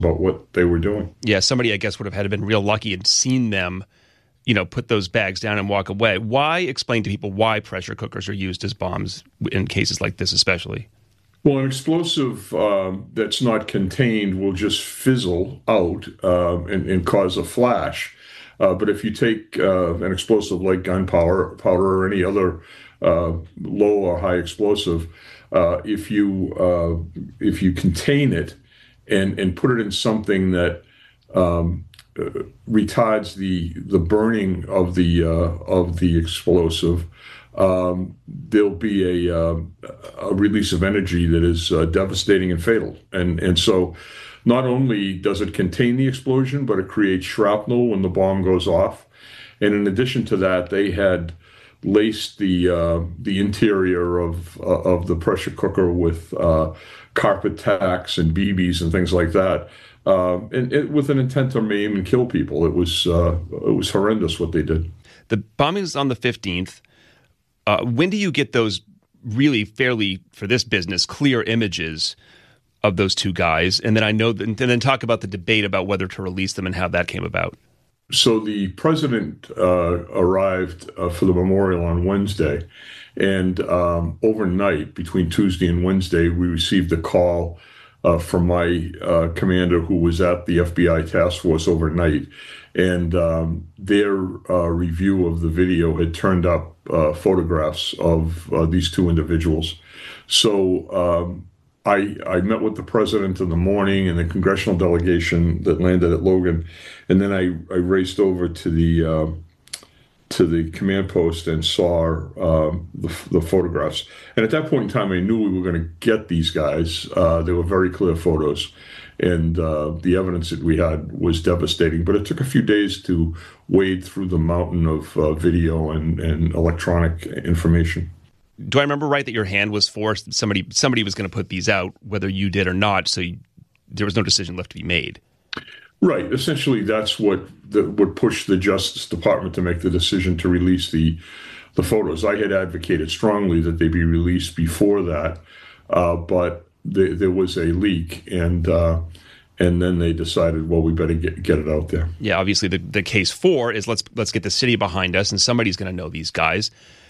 about what they were doing. Yeah, somebody, I guess, would have had to been real lucky and seen them, put those bags down and walk away. Why, explain to people why pressure cookers are used as bombs in cases like this especially? Well, an explosive that's not contained will just fizzle out and cause a flash. But if you take an explosive like gunpowder or any other low or high explosive, if you contain it and put it in something that retards the burning of the explosive, there'll be a release of energy that is devastating and fatal. And so not only does it contain the explosion, but it creates shrapnel when the bomb goes off. And in addition to that, they had laced the interior of the pressure cooker with carpet tacks and BBs and things like that, with an intent to maim and kill people. It was horrendous what they did. The bombing was on the 15th. When do you get those really fairly, for this business, clear images of those two guys? And then and then talk about the debate about whether to release them and how that came about. So the president arrived for the memorial on Wednesday, and overnight, between Tuesday and Wednesday, we received a call from my commander, who was at the FBI task force overnight, and their review of the video had turned up photographs of these two individuals. So I met with the president in the morning and the congressional delegation that landed at Logan, and then I raced over to the command post and saw the photographs. And at that point in time, I knew we were going to get these guys. They were very clear photos, and the evidence that we had was devastating. But it took a few days to wade through the mountain of video and electronic information. Do I remember right that your hand was forced? Somebody was going to put these out, whether you did or not, so there was no decision left to be made. Right. Essentially, that's what would push the Justice Department to make the decision to release the photos. I had advocated strongly that they be released before that, but there was a leak, and then they decided, well, we better get it out there. Yeah, obviously the case 4 is let's get the city behind us, and somebody's going to know these guys.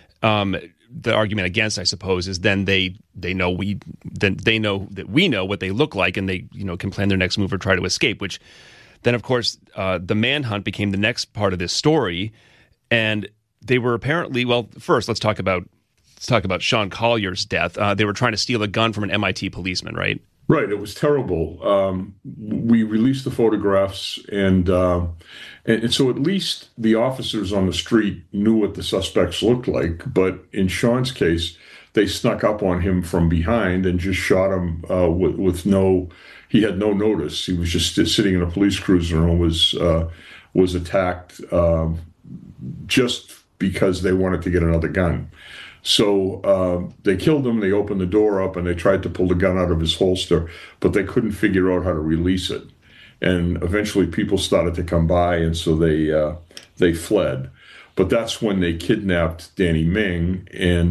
The argument against, I suppose, is then they know that we know what they look like, and they can plan their next move or try to escape. Which then, of course, the manhunt became the next part of this story, and they were apparently first let's talk about Sean Collier's death. They were trying to steal a gun from an MIT policeman, right? Right. It was terrible. We released the photographs, and so at least the officers on the street knew what the suspects looked like. But in Sean's case, they snuck up on him from behind and just shot him he had no notice. He was just sitting in a police cruiser and was attacked just because they wanted to get another gun. So they killed him, they opened the door up, and they tried to pull the gun out of his holster, but they couldn't figure out how to release it. And eventually people started to come by, and so they fled. But that's when they kidnapped Danny Ming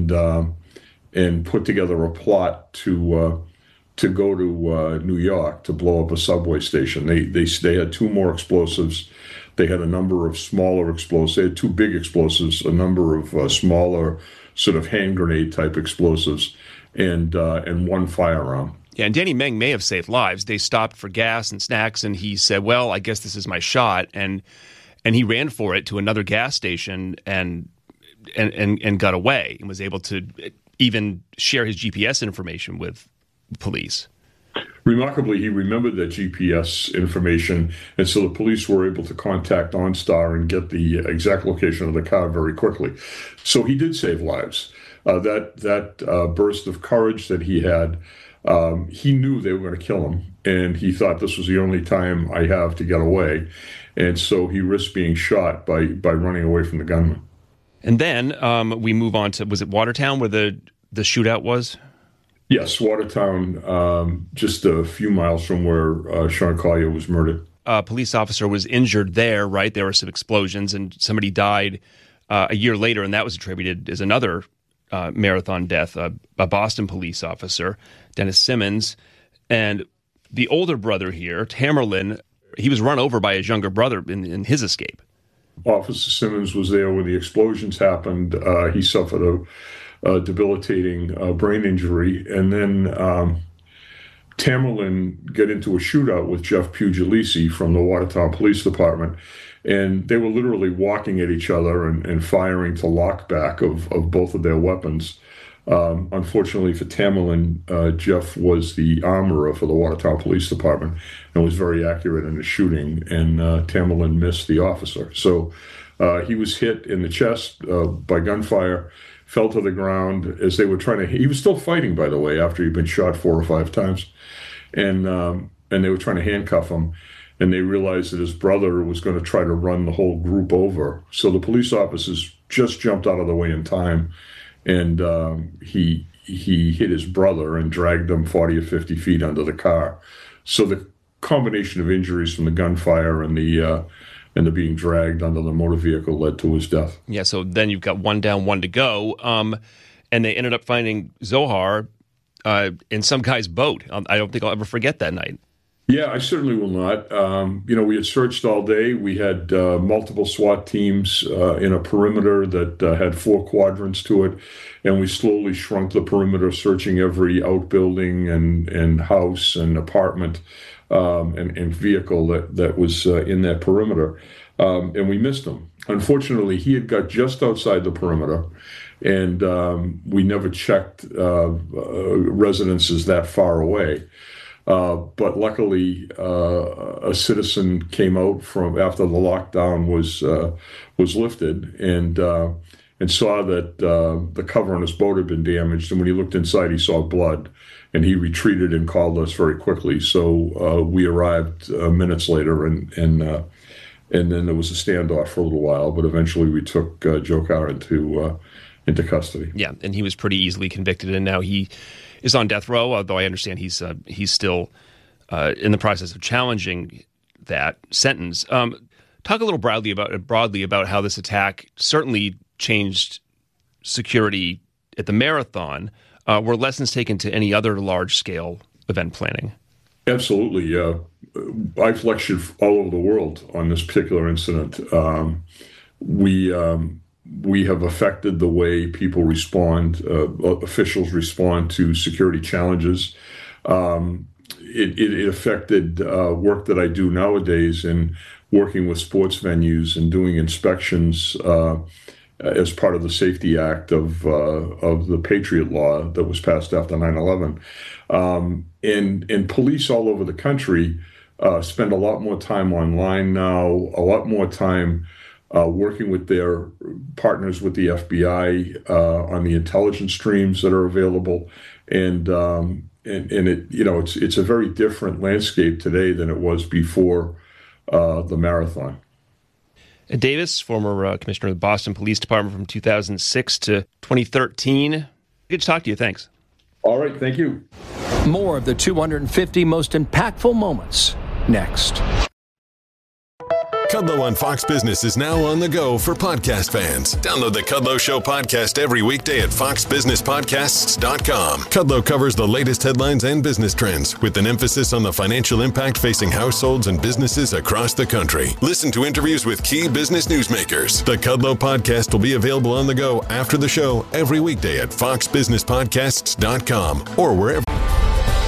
and put together a plot to go to New York to blow up a subway station. They had 2 more explosives. They had a number of smaller explosives. They had 2 big explosives, a number of smaller sort of hand grenade type explosives, and 1 firearm. Yeah, and Danny Meng may have saved lives. They stopped for gas and snacks, and he said, "Well, I guess this is my shot," and he ran for it to another gas station and got away, and was able to even share his GPS information with police. Remarkably, he remembered that GPS information, and so the police were able to contact OnStar and get the exact location of the car very quickly. So he did save lives. That burst of courage that he had, he knew they were going to kill him, and he thought this was the only time I have to get away. And so he risked being shot by running away from the gunman. And then we move on to, was it Watertown where the shootout was? Yes, Watertown, just a few miles from where Sean Collier was murdered. A police officer was injured there, right? There were some explosions, and somebody died a year later, and that was attributed as another marathon death, a Boston police officer, Dennis Simmons. And the older brother here, Tamerlan, he was run over by his younger brother in his escape. Officer Simmons was there when the explosions happened. He suffered a debilitating brain injury. And then Tamerlan got into a shootout with Jeff Puglisi from the Watertown Police Department. And they were literally walking at each other and firing to lockback of both of their weapons. Unfortunately for Tamerlan, Jeff was the armorer for the Watertown Police Department and was very accurate in his shooting, and Tamerlan missed the officer. So he was hit in the chest by gunfire, fell to the ground as they were trying to... He was still fighting, by the way, after he'd been shot 4 or 5 times. And they were trying to handcuff him, and they realized that his brother was going to try to run the whole group over. So the police officers just jumped out of the way in time, and he hit his brother and dragged him 40 or 50 feet under the car. So the combination of injuries from the gunfire and the being dragged under the motor vehicle led to his death. Yeah, so then you've got 1 down, 1 to go, and they ended up finding Zohar in some guy's boat. I don't think I'll ever forget that night. Yeah, I certainly will not. We had searched all day. We had multiple SWAT teams in a perimeter that had 4 quadrants to it, and we slowly shrunk the perimeter, searching every outbuilding and house and apartment and vehicle that was in that perimeter, and we missed him. Unfortunately, he had got just outside the perimeter, and we never checked residences that far away. But luckily, a citizen came out from after the lockdown was lifted and saw that the cover on his boat had been damaged. And when he looked inside, he saw blood, and he retreated and called us very quickly. So we arrived minutes later, and then there was a standoff for a little while. But eventually, we took Dzhokhar into custody. Yeah, and he was pretty easily convicted, and now he is on death row, although I understand he's still in the process of challenging that sentence. Talk a little broadly about how this attack certainly changed security at the marathon. Were lessons taken to any other large-scale event planning? Absolutely. I've lectured all over the world on this particular incident. We have affected the way people respond, officials respond to security challenges. It affected work that I do nowadays in working with sports venues and doing inspections as part of the Safety Act of the Patriot Law that was passed after 9/11. And police all over the country spend a lot more time online now, a lot more time working with their partners with the FBI on the intelligence streams that are available, and it it's a very different landscape today than it was before the marathon. Ed Davis, former commissioner of the Boston Police Department from 2006 to 2013. Good to talk to you. Thanks. All right. Thank you. More of the 250 most impactful moments next. Kudlow on Fox Business is now on the go for podcast fans. Download the Kudlow Show podcast every weekday at foxbusinesspodcasts.com. Kudlow covers the latest headlines and business trends with an emphasis on the financial impact facing households and businesses across the country. Listen to interviews with key business newsmakers. The Kudlow podcast will be available on the go after the show every weekday at foxbusinesspodcasts.com or wherever